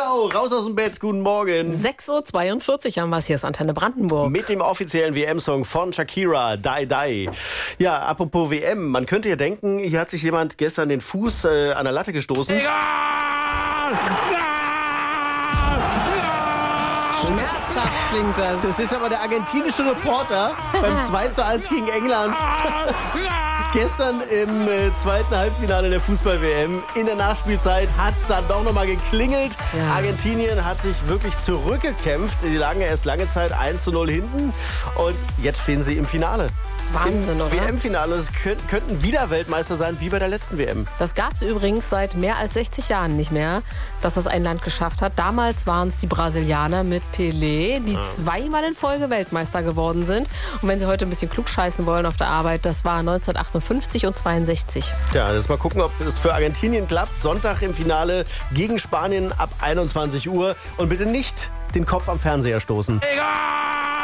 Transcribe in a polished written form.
Kakao, raus aus dem Bett, guten Morgen. 6.42 Uhr haben wir es, hier ist Antenne Brandenburg. Mit dem offiziellen WM-Song von Shakira, Die Die. Ja, apropos WM, man könnte ja denken, hier hat sich jemand gestern den Fuß an der Latte gestoßen. Schmerzhaft klingt das. Das ist aber der argentinische Reporter beim 2:1 gegen England. Gestern im zweiten Halbfinale der Fußball-WM. In der Nachspielzeit hat es dann doch nochmal geklingelt. Ja. Argentinien hat sich wirklich zurückgekämpft. Die lagen erst lange Zeit 1:0 hinten. Und jetzt stehen sie im Finale. Wahnsinn, im oder? WM-Finale. Es könnten wieder Weltmeister sein, wie bei der letzten WM. Das gab es übrigens seit mehr als 60 Jahren nicht mehr, dass das ein Land geschafft hat. Damals waren es die Brasilianer mit Pelé, die zweimal in Folge Weltmeister geworden sind. Und wenn Sie heute ein bisschen klugscheißen wollen auf der Arbeit, das war 1958 und 62. Ja, jetzt mal gucken, ob es für Argentinien klappt. Sonntag im Finale gegen Spanien ab 21 Uhr. Und bitte nicht den Kopf am Fernseher stoßen. Egal!